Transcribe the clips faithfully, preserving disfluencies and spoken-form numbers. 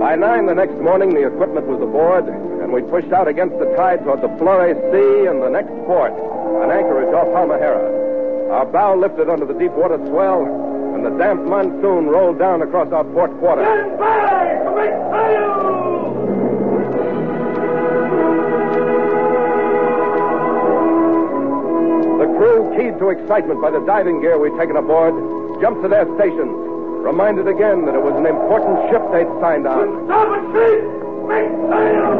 By nine the next morning, the equipment was aboard, and we pushed out against the tide toward the Flores Sea and the next port, an anchorage off Halmahera. Our bow lifted under the deep water swell, and the damp monsoon rolled down across our port quarter. Stand by! To make sail! The crew, keyed to excitement by the diving gear we'd taken aboard, jumped to their stations, reminded again that it was an important ship they'd signed on. Starboard sheet! Make sail!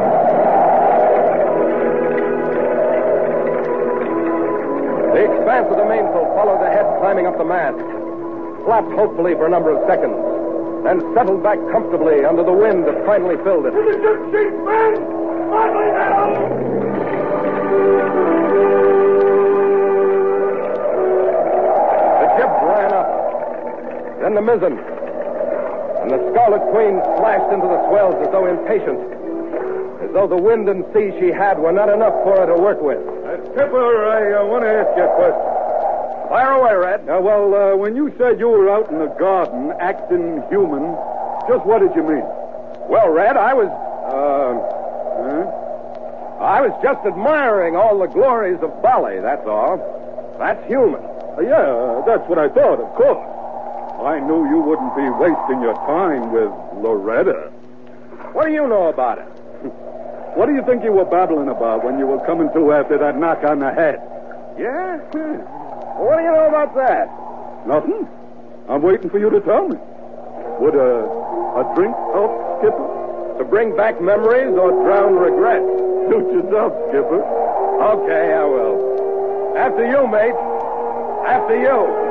The expanse of the mainsail followed the head climbing up the mast, flapped hopefully for a number of seconds, then settled back comfortably under the wind that finally filled it. To the ship sheet, men! Finally now! The jib ran up, then the mizzen, and the Scarlet Queen slashed into the swells as though impatient, as though the wind and sea she had were not enough for her to work with. Uh, Skipper, I uh, want to ask you a question. Fire away, Red. Uh, well, uh, when you said you were out in the garden acting human, just what did you mean? Well, Red, I was, uh, Huh? I was just admiring all the glories of Bali, that's all. That's human. Uh, yeah, that's what I thought, of course. I knew you wouldn't be wasting your time with Loretta. What do you know about it? What do you think you were babbling about when you were coming to after that knock on the head? Yeah? Hmm. Well, what do you know about that? Nothing. I'm waiting for you to tell me. Would a, a drink help, Skipper? To bring back memories or drown regret? Suit yourself, Skipper. Okay, I will. After you, mate. After you.